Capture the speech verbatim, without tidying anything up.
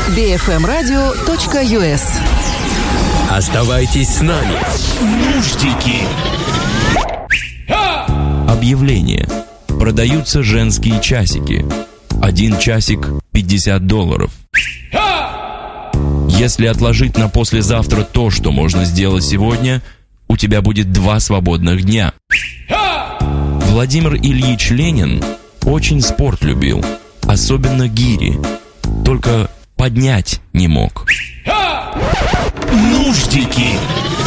би эф эм радио точка ю эс. Оставайтесь с нами. Нуждики. Объявление. Продаются женские часики. Один часик пятьдесят долларов. Если отложить на послезавтра то, что можно сделать сегодня, у тебя будет два свободных дня. Владимир Ильич Ленин очень спорт любил, особенно гири. Только поднять не мог. Нуждики.